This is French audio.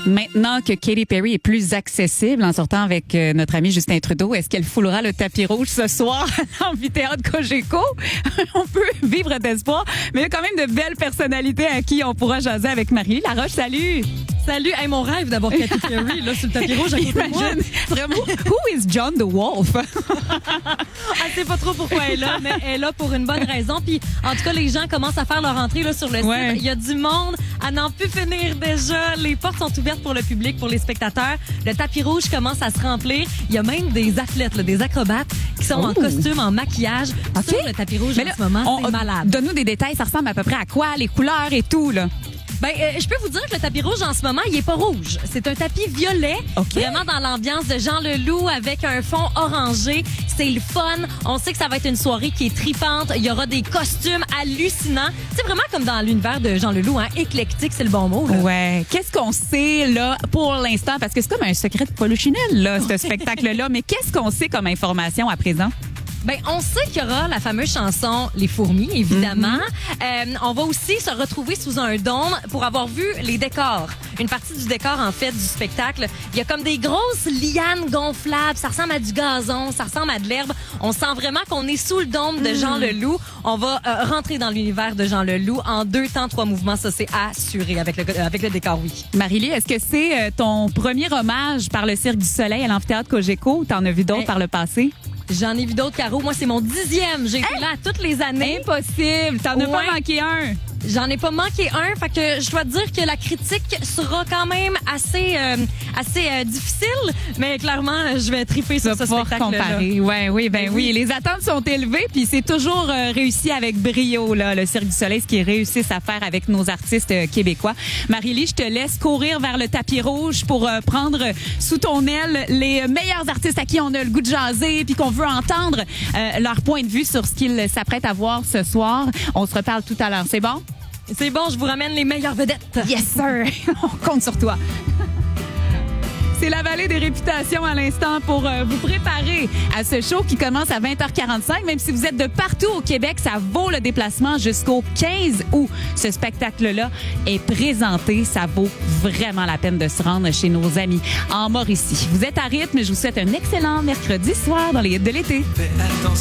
Maintenant que Katy Perry est plus accessible en sortant avec notre ami Justin Trudeau, est-ce qu'elle foulera le tapis rouge ce soir à l'amphithéâtre Cogeco? On peut vivre d'espoir, mais il y a quand même de belles personnalités à qui on pourra jaser avec Marie Laroche. Salut! Salut! Hey, mon rêve d'avoir Katy Perry là, sur le tapis rouge à côté de moi. Vraiment, who is John the Wolf? Elle sait pas trop pourquoi elle est là, mais elle est là pour une bonne raison. Puis, en tout cas, les gens commencent à faire leur entrée là, sur le site. Il y a du monde à n'en plus finir déjà. Les portes sont ouvertes pour le public, pour les spectateurs. Le tapis rouge commence à se remplir. Il y a même des athlètes, là, des acrobates qui sont en costume, en maquillage sur le tapis rouge en ce moment. C'est malade. Donne-nous des détails. Ça ressemble à peu près à quoi? Les couleurs et tout, là? Ben, je peux vous dire que le tapis rouge en ce moment, il est pas rouge. C'est un tapis violet, vraiment dans l'ambiance de Jean Leloup avec un fond orangé. C'est le fun. On sait que ça va être une soirée qui est tripante. Il y aura des costumes hallucinants. C'est vraiment comme dans l'univers de Jean Leloup, hein. Éclectique, c'est le bon mot, là. Ouais. Qu'est-ce qu'on sait, là, pour l'instant? Parce que c'est comme un secret de Polichinelle, là, ce spectacle-là. Mais qu'est-ce qu'on sait comme information à présent? Ben, on sait qu'il y aura la fameuse chanson Les Fourmis, évidemment. On va aussi se retrouver sous un dôme pour avoir vu les décors. Une partie du décor, en fait, du spectacle. Il y a comme des grosses lianes gonflables. Ça ressemble à du gazon, ça ressemble à de l'herbe. On sent vraiment qu'on est sous le dôme de Jean Leloup. On va rentrer dans l'univers de Jean Leloup en 2 temps, 3 mouvements. Ça, c'est assuré avec le décor, oui. Marie-Lie, est-ce que c'est ton premier hommage par le Cirque du Soleil à l'amphithéâtre Cogeco ou t'en as vu d'autres par le passé? J'en ai vu d'autres, Caro. Moi, c'est mon 10e. J'ai été là toutes les années. Impossible! T'en as pas manqué un! J'en ai pas manqué un, fait que je dois dire que la critique sera quand même assez difficile, mais clairement, je vais triper sur ce spectacle-là. Oui. Les attentes sont élevées, puis c'est toujours réussi avec brio, là, le Cirque du Soleil, ce qu'ils réussissent à faire avec nos artistes québécois. Marie-Lie, je te laisse courir vers le tapis rouge pour prendre sous ton aile les meilleurs artistes à qui on a le goût de jaser, puis qu'on veut entendre leur point de vue sur ce qu'ils s'apprêtent à voir ce soir. On se reparle tout à l'heure. C'est bon? C'est bon, je vous ramène les meilleures vedettes. Yes, sir! On compte sur toi. C'est la vallée des réputations à l'instant pour vous préparer à ce show qui commence à 20h45. Même si vous êtes de partout au Québec, ça vaut le déplacement jusqu'au 15 août. Ce spectacle-là est présenté. Ça vaut vraiment la peine de se rendre chez nos amis en Mauricie. Vous êtes à rythme. Je vous souhaite un excellent mercredi soir dans les hits de l'été. Fais attention.